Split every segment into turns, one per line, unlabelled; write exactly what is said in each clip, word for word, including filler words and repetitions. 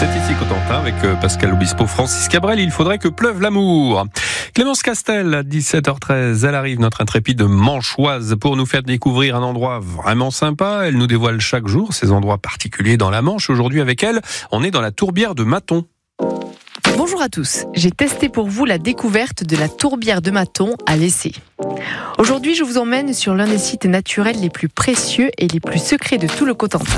C'est ici Cotentin avec Pascal Obispo, Francis Cabrel. Il faudrait que pleuve l'amour. Clémence Castel, à dix-sept heures treize, elle arrive, notre intrépide manchoise, pour nous faire découvrir un endroit vraiment sympa. Elle nous dévoile chaque jour ces endroits particuliers dans la Manche. Aujourd'hui, avec elle, on est dans la tourbière de Mathon.
Bonjour à tous, j'ai testé pour vous la découverte de la tourbière de Mathon à l'Essai. Aujourd'hui, je vous emmène sur l'un des sites naturels les plus précieux et les plus secrets de tout le Cotentin.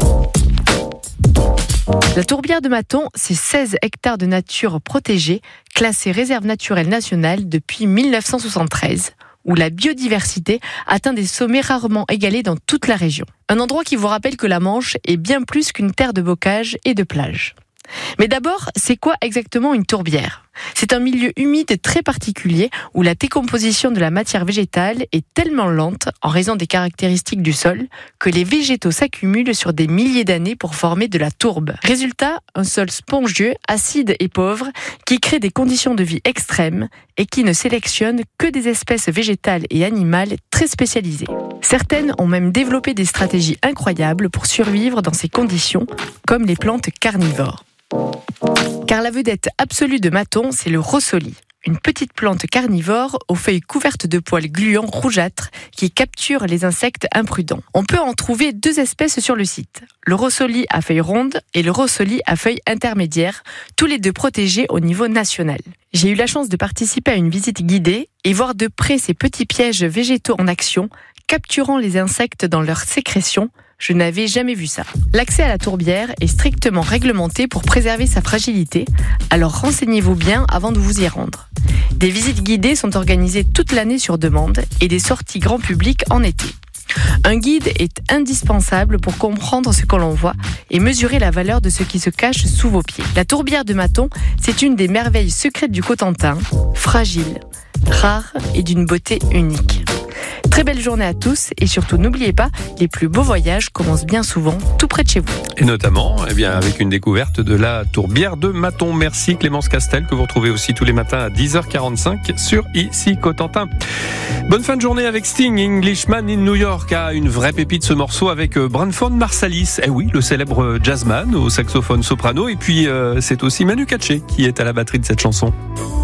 La tourbière de Mathon, c'est seize hectares de nature protégée, classée réserve naturelle nationale depuis mille neuf cent soixante-treize, où la biodiversité atteint des sommets rarement égalés dans toute la région. Un endroit qui vous rappelle que la Manche est bien plus qu'une terre de bocage et de plage. Mais d'abord, c'est quoi exactement une tourbière ? C'est un milieu humide très particulier où la décomposition de la matière végétale est tellement lente en raison des caractéristiques du sol que les végétaux s'accumulent sur des milliers d'années pour former de la tourbe. Résultat, un sol spongieux, acide et pauvre qui crée des conditions de vie extrêmes et qui ne sélectionne que des espèces végétales et animales très spécialisées. Certaines ont même développé des stratégies incroyables pour survivre dans ces conditions, comme les plantes carnivores. Car la vedette absolue de Mathon, c'est le rossolis, une petite plante carnivore aux feuilles couvertes de poils gluants rougeâtres qui capture les insectes imprudents. On peut en trouver deux espèces sur le site, le rossolis à feuilles rondes et le rossolis à feuilles intermédiaires, tous les deux protégés au niveau national. J'ai eu la chance de participer à une visite guidée et voir de près ces petits pièges végétaux en action, capturant les insectes dans leurs sécrétions. Je n'avais jamais vu ça. L'accès à la tourbière est strictement réglementé pour préserver sa fragilité, alors renseignez-vous bien avant de vous y rendre. Des visites guidées sont organisées toute l'année sur demande et des sorties grand public en été. Un guide est indispensable pour comprendre ce que l'on voit et mesurer la valeur de ce qui se cache sous vos pieds. La tourbière de Mathon, c'est une des merveilles secrètes du Cotentin, fragile, rare et d'une beauté unique. Très belle journée à tous et surtout n'oubliez pas, les plus beaux voyages commencent bien souvent tout près de chez vous.
Et notamment eh bien, avec une découverte de la tourbière de Mathon. Merci Clémence Castel, que vous retrouvez aussi tous les matins à dix heures quarante-cinq sur Ici Cotentin. Bonne fin de journée avec Sting, Englishman in New York, a une vraie pépite ce morceau avec Branford Marsalis. Eh oui, le célèbre jazzman au saxophone soprano. Et puis euh, c'est aussi Manu Katché qui est à la batterie de cette chanson.